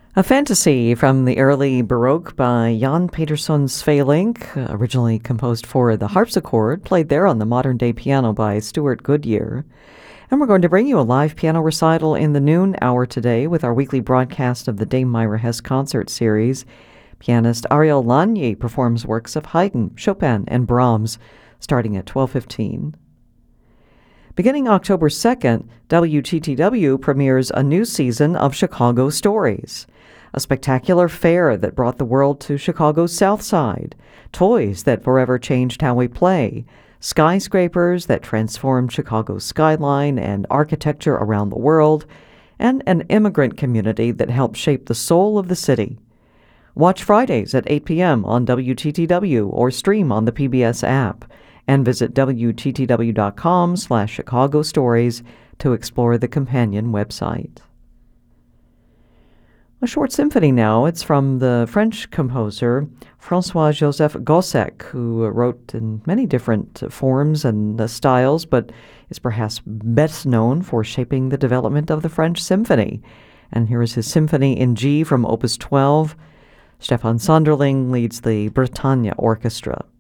A fantasy from the early Baroque by Jan Peterson Svelink, originally composed for the harpsichord, played there on the modern-day piano by Stuart Goodyear. And we're going to bring you a live piano recital in the noon hour today with our weekly broadcast of the Dame Myra Hess concert series. Pianist Ariel Lagny performs works of Haydn, Chopin, and Brahms, starting at 12:15. Beginning October 2nd, WTTW premieres a new season of Chicago Stories, a spectacular fair that brought the world to Chicago's South Side, toys that forever changed how we play, skyscrapers that transformed Chicago's skyline and architecture around the world, and an immigrant community that helped shape the soul of the city. Watch Fridays at 8 p.m. on WTTW or stream on the PBS app, and visit WTTW.com/Chicago Stories to explore the companion website. A short symphony now. It's from the French composer François-Joseph Gossec, who wrote in many different forms and styles, but is perhaps best known for shaping the development of the French symphony. And here is his Symphony in G from Opus 12. Stefan Sonderling leads the Bretagne Orchestra.